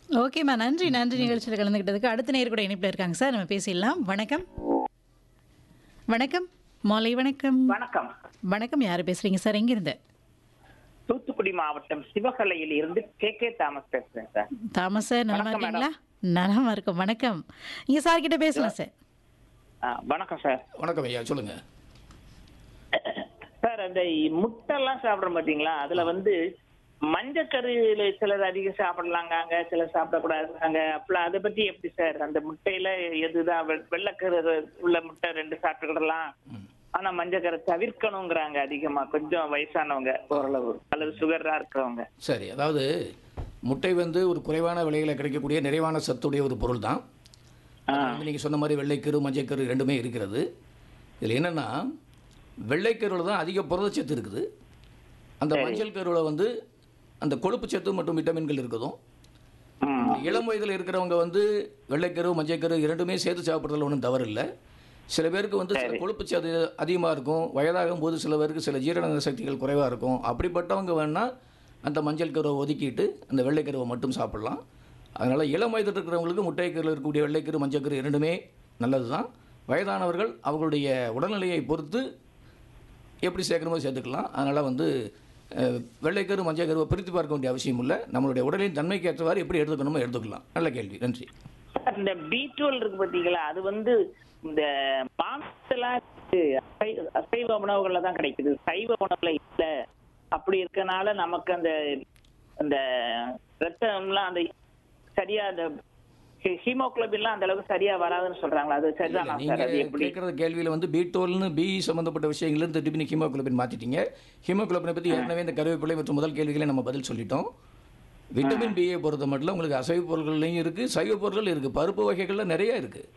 ஓகேம்மா. நன்றி, நன்றி நிகழ்ச்சியில கலந்துக்கிட்டதுக்கு. அடுத்த நேயர் கூட இணைப்பில இருக்காங்க சார். நம்ம பேசிடலாம். வணக்கம். வணக்கம். மாலை வணக்கம். வணக்கம். வணக்கம். யாரு பேசுறீங்க சார்? எங்கிருந்து? தூத்துக்குடி மாவட்டம் சிவகலையில் இருந்து கே தாமஸ் பேசுறேன் சார். தாமஸ் சார் நலமா வணக்கம் இருக்கீங்களா? நலமா இருக்கும். வணக்கம். நீங்க சார் கிட்ட பேசலாம் சார். வணக்கம் சார். வணக்கம் ஐயா, சொல்லுங்க. சார், அந்த முட்டைலாம் சாப்பிடுறோம் பாத்தீங்களா, அதுல வந்து மஞ்சக்கருல சிலர் அதிகம் சாப்பிடலாங்க, சிலர் சாப்பிடக்கூடாதுங்க. அப்பலாம் அதை பத்தி எப்படி சார்? அந்த முட்டையில எதுதான் வெள்ளைக்கரு உள்ள முட்டை 2 சாப்பிட்டுக்கிடலாம், ஆனா மஞ்சக்கரை தவிர்க்கணுங்கிறாங்க அதிகமா, கொஞ்சம் வயசானவங்க ஓரளவு அல்லது சுகரா இருக்கிறவங்க. சரி, அதாவது முட்டை வந்து ஒரு குறைவான விலையில கிடைக்கக்கூடிய நிறைவான சத்துடைய ஒரு பொருள் தான். நீங்கள் சொன்ன மாதிரி வெள்ளைக்கரு மஞ்சக்கரு ரெண்டுமே இருக்கிறது. இதில் என்னென்னா, வெள்ளைக்கருவில் தான் அதிக புரதச்சத்து இருக்குது. அந்த மஞ்சள் கருவில் வந்து அந்த கொழுப்பு சத்து மற்றும் விட்டமின்கள் இருக்குதும். இளம் வயதில் இருக்கிறவங்க வந்து வெள்ளைக்கரு மஞ்சக்கரு இரண்டுமே சேர்த்து சாப்பிட்றதுல ஒன்றும் தவறு இல்லை. சில பேருக்கு வந்து சில கொழுப்பு சத்து அதிகமாக இருக்கும், வயதாகும் போது சில பேருக்கு சில ஜீரண சக்திகள் குறைவாக இருக்கும். அப்படிப்பட்டவங்க வேணால் அந்த மஞ்சள் கருவை ஒதுக்கிட்டு அந்த வெள்ளைக்கருவை மட்டும் சாப்பிட்லாம். அதனால் இளம் வயதில் இருக்கிறவங்களுக்கு முட்டைக்கருவில் இருக்கக்கூடிய வெள்ளைக்கரு மஞ்சக்கரு இரண்டுமே நல்லது தான். வயதானவர்கள் அவர்களுடைய உடல்நிலையை பொறுத்து எப்படி சேர்க்கணுமோ சேர்த்துக்கலாம். அதனால் வந்து வெள்ளைக்கரு மஞ்சக்கருவை பிரித்து பார்க்க வேண்டிய அவசியம் இல்லை. நம்மளுடைய உடலின் தன்மைக்கு ஏற்றவாறு எப்படி எடுத்துக்கணுமோ எடுத்துக்கலாம். நல்ல கேள்வி, நன்றி. இந்த பீட்ரோல் இருக்கு பாத்தீங்களா, அது வந்து இந்த மாமிசெல்லாம் அசைவ உணவுகள்ல தான் கிடைக்குது, சைவ உணவுல இல்ல. அப்படி இருக்கனால நமக்கு அந்த அந்த ரத்தம்லாம் அந்த சரியா அந்த ஹீமோகுளோபின்லாம் அந்த அளவுக்கு சரியா வராதுன்னு சொல்றாங்களா, அது சரிதானா சார்? அது எப்படி கேட்குற கேள்வியில் வந்து பீட்டோல்னு பி சம்மந்தப்பட்ட விஷயங்கள்லேருந்து திருப்பி ஹீமோகுளோபின் மாற்றிட்டீங்க. ஹீமோகுளோபினை பற்றி ஏற்கனவே இந்த கருவேப்பிலை மற்றும் முதல் கேள்விகளை நம்ம பதில் சொல்லிட்டோம். விட்டமின் பியை பொறுத்த மட்டும் உங்களுக்கு அசைவ பொருள்கள்லையும் இருக்குது, சைவ பொருட்கள் இருக்குது, பருப்பு வகைகளில் நிறைய இருக்குது.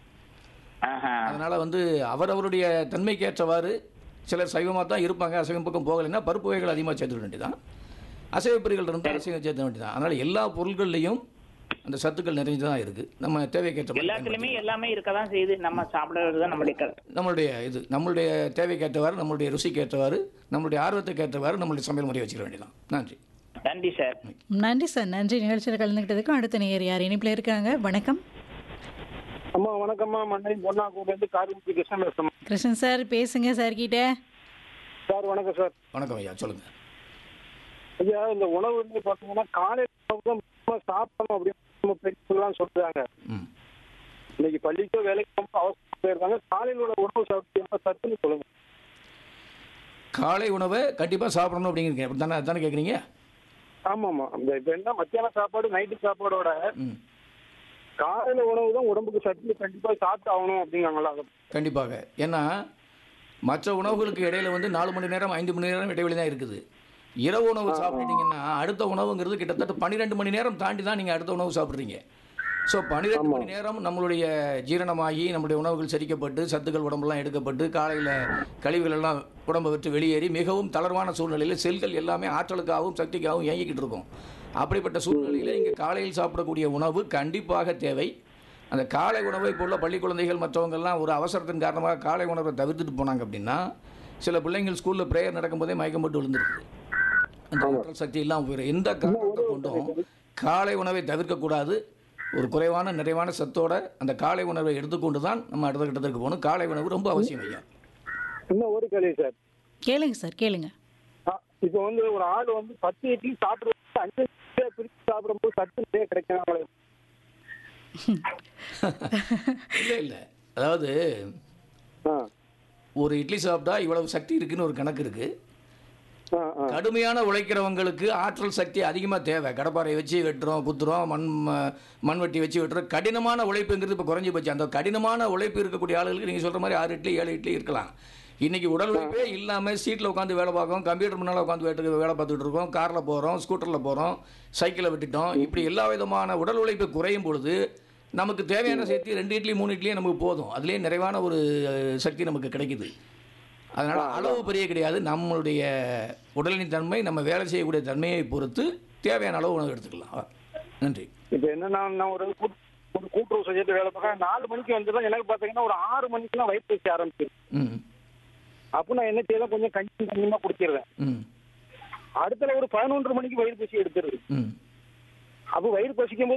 அதனால் வந்து அவரவருடைய தன்மைக்கு ஏற்றவாறு சிலர் சைவமாக தான் இருப்பாங்க, அசைவம் பக்கம் போகலைன்னா பருப்பு வகைகள் அதிகமாக சேர்த்துக்க வேண்டியதான். அசைவ பொருட்கள் இருந்தால் அசைவம் சேர்த்த வேண்டியதான். அதனால் எல்லா பொருட்கள்லையும் அந்த சத்துக்கள் நிறைஞ்சு தான் இருக்குது. நம்ம தேவைக்கேற்ற எல்லாத்துலயுமே எல்லாமே இருக்கதான் செய்யுது, நம்ம சாப்பிடுறது தான் நம்மளுடைய தேவைக்கேற்றவாறு, நம்மளுடைய ருசிக்கேற்றவாறு, நம்மளுடைய ஆர்வத்துக்கு ஏற்றவாறு நம்மளுடைய சமையல் முறையை வச்சுக்க வேண்டியதான். நன்றி. நன்றி சார். நன்றி சார். நன்றி நிகழ்ச்சியில் கலந்துக்கிட்டதுக்கு. அடுத்த நேயர் யார் இணைப்பில் இருக்காங்க? வணக்கம். அம்மா வணக்கம்மா. மண்ணை பொன்னாக்கூர்லேருந்து காரிமுத்து கிருஷ்ணன் பேசுகிறேன். கிருஷ்ணன் சார் பேசுங்க சார் கிட்ட. சார் வணக்கம் சார். வணக்கம் ஐயா, சொல்லுங்க. ஐயா, இந்த உணவு வந்து பார்த்தீங்கன்னா காலையில் உணவு தான் முக்கியமாக சாப்பிடணும் அப்படின்னு பெரியவங்களாம் சொல்றாங்க. இன்னைக்கு பள்ளிக்கோ வேலைக்கு ரொம்ப அவசரம் போயிருக்காங்க. காலையில் உள்ள உணவு சாப்பிட்டு சத்துன்னு சொல்லுங்க. காலை உணவை கண்டிப்பாக சாப்பிடணும் அப்படிங்கிறீங்க, அப்படி தானே? தானே கேட்குறீங்க? ஆமாம்மா. இந்த இப்போ என்ன மத்தியான சாப்பாடு நைட்டு சாப்பாடோட காலையில் உணவு தான் உடம்புக்கு சத்து, கண்டிப்பாக சாப்பிட்டு ஆகணும் அப்படிங்காங்களா? கண்டிப்பாக. ஏன்னா மற்ற உணவுகளுக்கு இடையில வந்து 4 மணி நேரம் 5 மணி நேரம் இடைவெளி தான் இருக்குது. இரவு உணவு சாப்பிட்டீங்கன்னா அடுத்த உணவுங்கிறது கிட்டத்தட்ட 12 மணி நேரம் தாண்டி தான் நீங்கள் அடுத்த உணவு சாப்பிட்றீங்க. ஸோ 12 மணி நேரம் நம்மளுடைய ஜீரணமாகி நம்மளுடைய உணவுகள் செரிக்கப்பட்டு சத்துக்கள் உடம்புலாம் எடுக்கப்பட்டு காலையில் கழிவுகள் எல்லாம் உடம்பை விட்டு வெளியேறி மிகவும் தளர்வான சூழ்நிலையில் செல்கள் எல்லாமே ஆற்றலுக்காகவும் சக்திக்காகவும் இயங்கிக்கிட்டு இருக்கும். அப்படிப்பட்ட சூழ்நிலையில் இங்கே காலையில் சாப்பிடக்கூடிய உணவு கண்டிப்பாக தேவை. அந்த காலை உணவை இப்போ உள்ள பள்ளி குழந்தைகள் மற்றவங்கெல்லாம் ஒரு அவசரத்தின் காரணமாக காலை உணவை தவிர்த்துட்டு போனாங்க அப்படின்னா சில பிள்ளைங்கள் ஸ்கூலில் ப்ரேயர் நடக்கும்போதே மயக்கம் போட்டு விழுந்துருக்கு. அந்த ஆற்றல் சக்தி எல்லாம் எந்த காரணத்தை கொண்டும் காலை உணவை தவிர்க்கக்கூடாது. ஒரு குறைவான நிறைவான சத்தோட அந்த காலை உணவை எடுத்துக்கொண்டு தான் நம்ம அடுத்த கட்டத்திற்கு போகணும். காலை உணவு ரொம்ப அவசியம் ஐயா. இன்னும் ஒரு கேள்வி சார். கேளுங்க சார், கேளுங்க. இப்போ வந்து ஒரு ஆள் வந்து 10 இட்லி சாப்பிடுறது 5 பிரித்து சாப்பிடும்போது சத்து நிறைய கிடைக்கிறாங்களே? இல்லை, அதாவது ஒரு இட்லி சாப்பிட்டா இவ்வளவு சக்தி இருக்குன்னு ஒரு கணக்கு இருக்கு. கடுமையான உழைக்கிறவங்களுக்கு ஆற்றல் சக்தி அதிகமாக தேவை. கடப்பாறை வச்சு வெட்டுறோம், குத்துறோம், மண்வெட்டி வச்சு வெட்டுறோம். கடினமான உழைப்புங்கிறது இப்போ குறைஞ்சி போச்சு. அந்த கடினமான உழைப்பு இருக்கக்கூடிய ஆளுகளுக்கு நீங்கள் சொல்கிற மாதிரி 6 இட்லி 7 இட்லி இருக்கலாம். இன்றைக்கி உடல் உழைப்பே இல்லாமல் சீட்டில் உட்காந்து வேலை பார்க்கோம், கம்ப்யூட்டர் முன்னால் உட்காந்து வேலை பார்த்துட்டு இருக்கோம், காரில் போகிறோம், ஸ்கூட்டரில் போகிறோம், சைக்கிளை விட்டுட்டோம். இப்படி எல்லா விதமான உடல் உழைப்பு குறையும் பொழுது நமக்கு தேவையான சக்தி 2 இட்லி 3 இட்லியே நமக்கு போதும். அதுலேயே நிறைவான ஒரு சக்தி நமக்கு கிடைக்குது. அதனால் அளவு பெரிய கிடையாது. நம்மளுடைய உடலின் தன்மை, நம்ம வேலை செய்யக்கூடிய தன்மையை பொறுத்து தேவையான அளவு உணவு எடுத்துக்கலாம். நன்றி. இப்போ என்னன்னா, நான் ஒரு கூட்டுறவு செஞ்சுட்டு வேலை பார்க்க 4 மணிக்கு வந்துடும். எனக்கு பார்த்தீங்கன்னா ஒரு 6 மணிக்கெல்லாம் வயிற்று வச்சு ஆரம்பிச்சிருக்கேன். அப்போ நான் என்ன செய்யலாம், கொஞ்சம் கொஞ்சமாக குடிச்சிடுவேன். அடுத்த ஒரு 11 மணிக்கு வயிறு பசி எடுத்துருது. அப்போ வயிறு பசிக்கும் போது